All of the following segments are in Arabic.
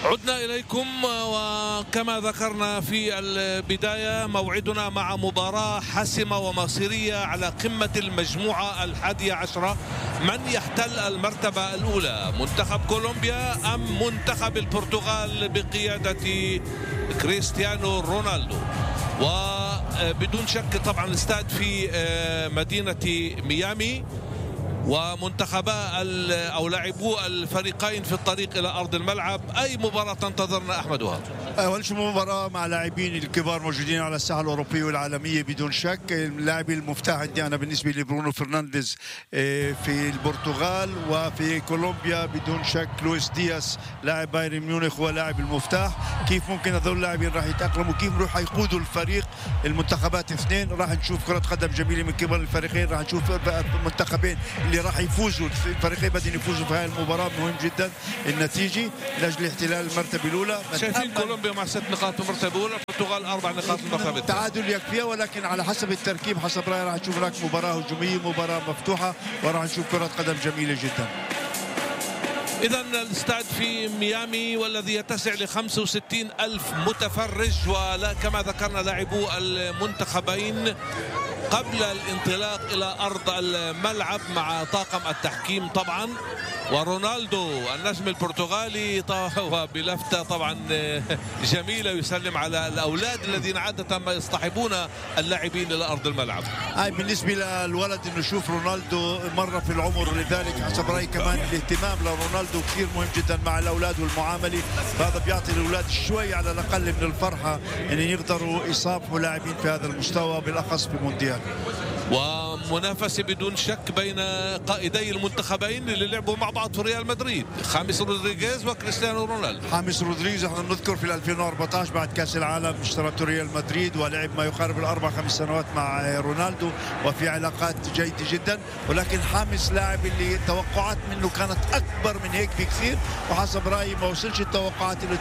عدنا إليكم، وكما ذكرنا في البداية موعدنا مع مباراة حاسمة ومصيرية على قمة المجموعة 11. من يحتل المرتبة الأولى، منتخب كولومبيا أم منتخب البرتغال بقيادة كريستيانو رونالدو؟ وبدون شك طبعا الاستاد في مدينة ميامي، ومنتخبا أو لاعبو الفريقين في الطريق إلى أرض الملعب. أي مباراة تنتظرنا أحمد وهاب؟ أول شيء مباراة مع لاعبين الكبار موجودين على الساحة الأوروبية والعالمية بدون شك. اللاعب المفتاح عندي أنا بالنسبة لي برونو فرنانديز في البرتغال، وفي كولومبيا بدون شك لويس دياس لاعب بايرن ميونخ هو لاعب المفتاح. كيف ممكن هذول اللاعبين راح يتأقلموا، كيف راح يقودوا الفريق؟ المنتخبات اثنين، راح نشوف كرة قدم جميلة من قبل الفريقين، راح نشوف منتخبين اللي راح يفوزوا. الفريقين بدهم يفوزوا في هذه المباراة، مهم جدا النتيجة لأجل احتلال المرتبة الأولى. شايفين كولومبيا مع 6 نقاط المرتبة الأولى، البرتغال 4 نقاط المرتبة الثانية. تعادل يكفيها، ولكن على حسب التركيب حسب رأيي راح نشوف هناك مباراة هجومية، مباراة مفتوحة، وراح نشوف كرة قدم جميلة جدا. إذا الاستاد في ميامي والذي يتسع ل 65 ألف متفرج، وكما ذكرنا لاعبو المنتخبين قبل الانطلاق إلى أرض الملعب مع طاقم التحكيم طبعا، ورونالدو النجم البرتغالي بلفتة طبعا جميلة يسلم على الأولاد الذين عادة ما يصطحبون اللاعبين إلى أرض الملعب. بالنسبة للولد إنه يشوف رونالدو مرة في العمر، ولذلك حسب رأيي كمان الاهتمام لرونالدو كثير مهم جدا مع الأولاد والمعاملة. فهذا بيعطي الأولاد شوي على الأقل من الفرحة إن يقدروا يصافحوا لاعبين في هذا المستوى، بالأخص في المونديال. ومنافسة بدون شك بين قائدي المنتخبين اللي لعبوا مع بعض في ريال مدريد، خامس رودريغيز وكريستيانو رونالدو. خامس رودريغيز احنا نذكر في 2014 بعد كأس العالم اشترته ريال مدريد، ولعب ما يقارب ال4-5 سنوات مع رونالدو، وفي علاقات جيدة جدا. ولكن خامس لاعب اللي توقعات منه كانت أكبر من هيك بكثير، وحسب رأيي ما وصلش التوقعات اللي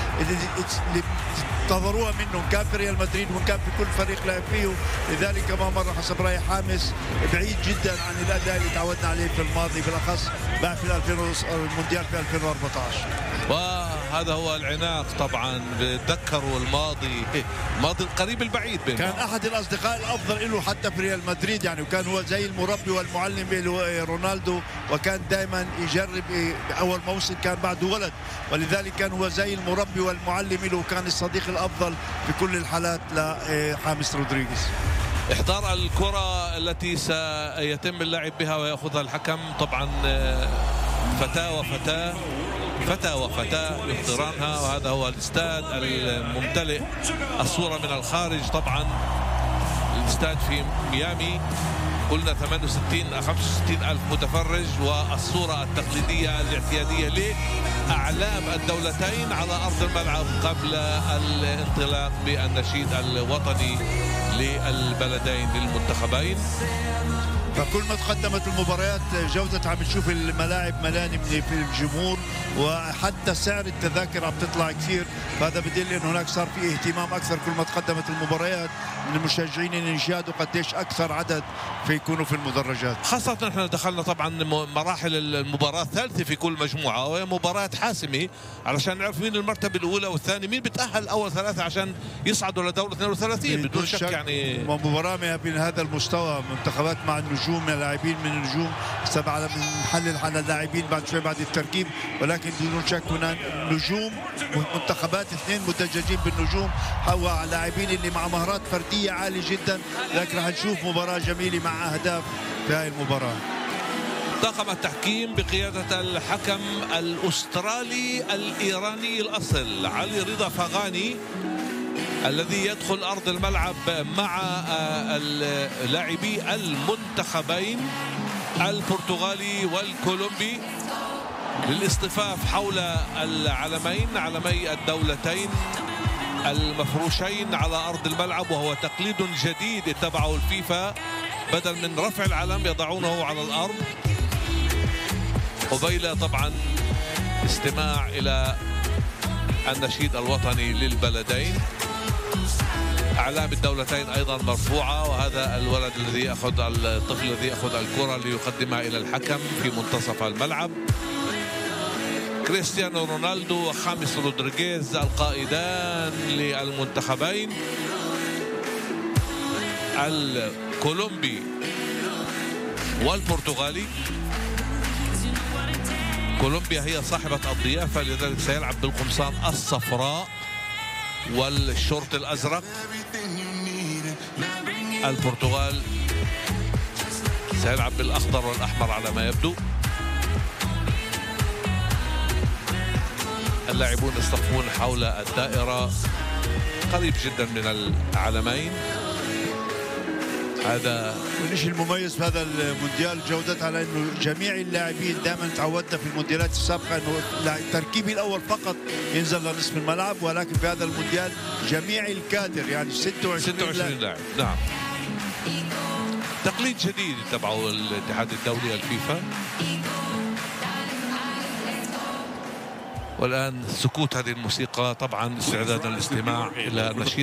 انتظروها منه، كان في ريال مدريد وكان كان في كل فريق لعب فيه. لذلك ما مرة حسب رأيي خامس بعيد جدا عن الأداء اللي تعودنا عليه في الماضي، بالأخص بعد في المونديال في 2014. وهذا هو العناق طبعا، بتذكروا الماضي القريب البعيد بينهم. كان أحد الأصدقاء الأفضل له حتى في ريال مدريد يعني، وكان هو زي المربي والمعلم رونالدو، وكان دائما يجرب. أول موسم كان بعده ولد، ولذلك كان هو زي المربي والمعلم له، وكان الصديق الأفضل في كل الحالات لخامس رودريغيز. احضار الكرة التي سيتم اللعب بها ويأخذها الحكم طبعا فتاة وفتاة يحضرانها، وهذا هو الاستاد الممتلئ. الصورة من الخارج طبعا، الاستاد في ميامي قلنا 65 ألف متفرج، والصورة التقليدية الاعتيادية لأعلام الدولتين على أرض الملعب قبل الانطلاق بالنشيد الوطني للبلدين للمنتخبين. فكل ما تقدمت المباريات جودة عم نشوف الملاعب ملاني في الجمهور، وحتى سعر التذاكر عم تطلع كثير، فهذا بدل انه هناك صار في اهتمام اكثر كل ما تقدمت المباريات من المشجعين ان يشاهدوا قديش اكثر عدد يكونوا في المدرجات. خاصة نحن دخلنا طبعا مراحل المباراة الثالثة في كل مجموعة، وهي مباراة حاسمة علشان نعرف مين المرتبة الأولى والثانية، مين بتأهل أول ثلاثة عشان يصعدوا لدورة 32 بدون شك يعني. مباراة من هذا المستوى، منتخبات مع النجوم، لاعبين من النجوم، سبعة بنحلل على اللاعبين بعد شوي بعد التركيب، ولكن بدون شك هنا نجوم، منتخبات اثنين مدججين بالنجوم، هو لاعبين اللي مع مهارات فردية عالية جدا. لكن راح نشوف مباراة جميلة مع أهداف في هذه المباراة. طاقم التحكيم بقيادة الحكم الأسترالي الإيراني الأصل علي رضا فغاني، الذي يدخل أرض الملعب مع لاعبي المنتخبين البرتغالي والكولومبي للاصطفاف حول العلمين، علمي الدولتين المفروشين على أرض الملعب، وهو تقليد جديد اتبعه الفيفا، بدل من رفع العلم يضعونه على الأرض، قبيل طبعا استماع إلى النشيد الوطني للبلدين. أعلام الدولتين أيضا مرفوعة، وهذا الولد الذي يأخذ، الطفل الذي يأخذ الكرة ليقدمها إلى الحكم في منتصف الملعب. كريستيانو رونالدو وخامس رودريغيز القائدان للمنتخبين الكولومبي والبرتغالي. كولومبيا هي صاحبة الضيافة، لذلك سيلعب بالقمصان الصفراء والشورت الأزرق. البرتغال سيلعب بالأخضر والأحمر على ما يبدو. اللاعبون يصطفون حول الدائرة قريب جدا من العلمين. هذا الشيء المميز في هذا المونديال جودتها، على انه جميع اللاعبين دائما تعودنا في المونديالات السابقه انه التركيب الاول فقط ينزل لنصف الملعب، ولكن في هذا المونديال جميع الكادر يعني 26 لاعب. نعم، تقليد جديد تبعه الاتحاد الدولي الفيفا. والآن سكوت هذه الموسيقى طبعا استعدادا للاستماع إلى نشيد